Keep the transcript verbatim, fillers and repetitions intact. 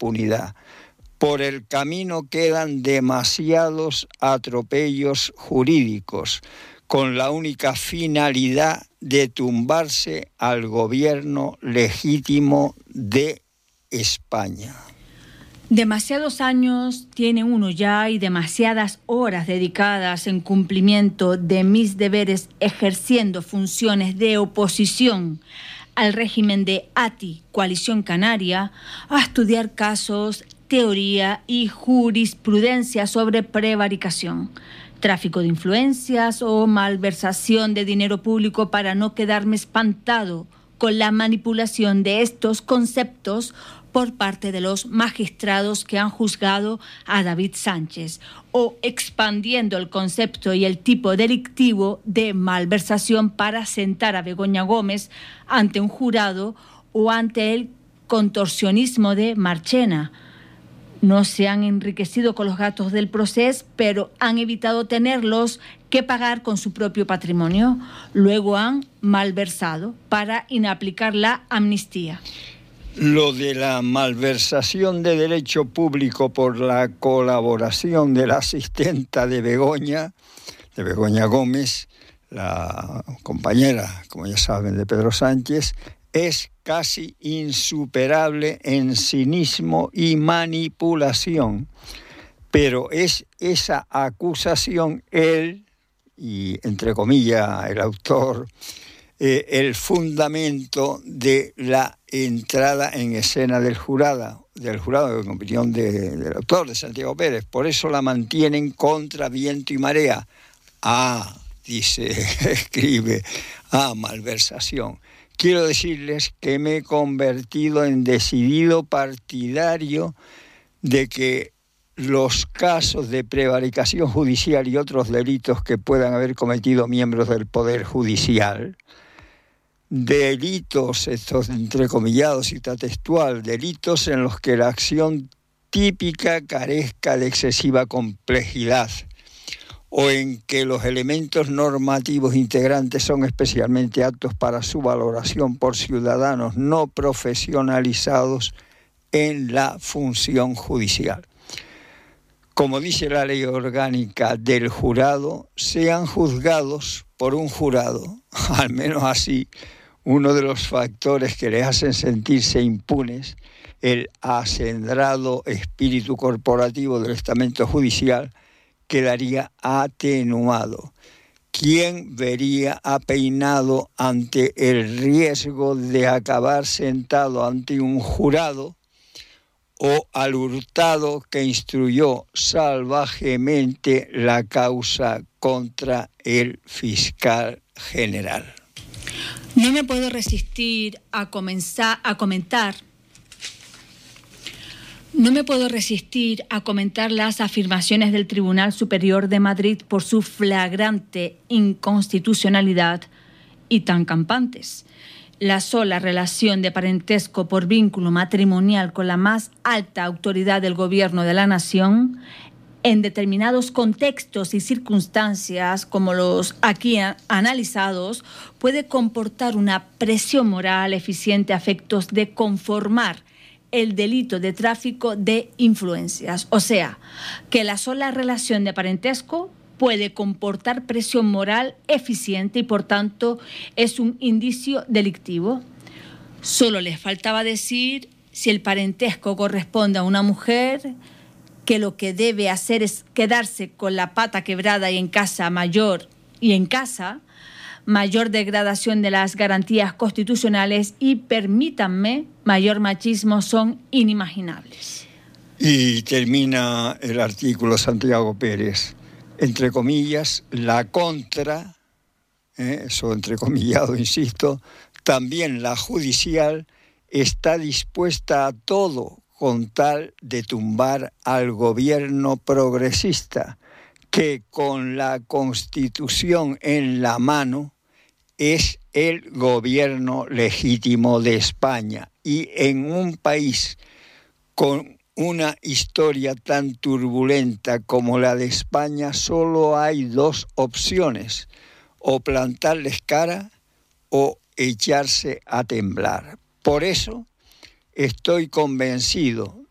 impunidad. Por el camino quedan demasiados atropellos jurídicos, con la única finalidad de tumbarse al gobierno legítimo de España. Demasiados años tiene uno ya y demasiadas horas dedicadas en cumplimiento de mis deberes ejerciendo funciones de oposición al régimen de A T I, Coalición Canaria, a estudiar casos, teoría y jurisprudencia sobre prevaricación, tráfico de influencias o malversación de dinero público para no quedarme espantado con la manipulación de estos conceptos por parte de los magistrados que han juzgado a David Sánchez, o expandiendo el concepto y el tipo delictivo de malversación para sentar a Begoña Gómez ante un jurado o ante el contorsionismo de Marchena. No se han enriquecido con los gastos del proceso, pero han evitado tenerlos que pagar con su propio patrimonio. Luego han malversado para inaplicar la amnistía. Lo de la malversación de derecho público por la colaboración de la asistenta de Begoña, de Begoña Gómez, la compañera, como ya saben, de Pedro Sánchez, es casi insuperable en cinismo y manipulación. Pero es esa acusación él, y entre comillas el autor, eh, el fundamento de la entrada en escena del jurado, del jurado, en opinión de, del autor, de Santiago Pérez. Por eso la mantienen contra viento y marea. Ah, dice, escribe, ah, malversación. Quiero decirles que me he convertido en decidido partidario de que los casos de prevaricación judicial y otros delitos que puedan haber cometido miembros del Poder Judicial, delitos, estos entrecomillados, cita textual, delitos en los que la acción típica carezca de excesiva complejidad, o en que los elementos normativos integrantes son especialmente aptos para su valoración por ciudadanos no profesionalizados en la función judicial. Como dice la ley orgánica del jurado, sean juzgados por un jurado, al menos así, uno de los factores que les hacen sentirse impunes, el acendrado espíritu corporativo del estamento judicial, quedaría atenuado. ¿Quién vería apeinado ante el riesgo de acabar sentado ante un jurado o al hurtado que instruyó salvajemente la causa contra el fiscal general? No me puedo resistir a comenzar a comentar No me puedo resistir a comentar las afirmaciones del Tribunal Superior de Madrid por su flagrante inconstitucionalidad y tan campantes. La sola relación de parentesco por vínculo matrimonial con la más alta autoridad del Gobierno de la Nación, en determinados contextos y circunstancias, como los aquí analizados, puede comportar una presión moral eficiente a efectos de conformar el delito de tráfico de influencias. O sea, que la sola relación de parentesco puede comportar presión moral eficiente y, por tanto, es un indicio delictivo. Solo les faltaba decir si el parentesco corresponde a una mujer que lo que debe hacer es quedarse con la pata quebrada y en casa mayor y en casa, mayor degradación de las garantías constitucionales y, permítanme, mayor machismo son inimaginables. Y termina el artículo Santiago Pérez, entre comillas, la contra, eh, eso entrecomillado, insisto, también la judicial está dispuesta a todo con tal de tumbar al gobierno progresista, que con la Constitución en la mano es el gobierno legítimo de España. Y en un país con una historia tan turbulenta como la de España, solo hay dos opciones: o plantarles cara o echarse a temblar. Por eso estoy convencido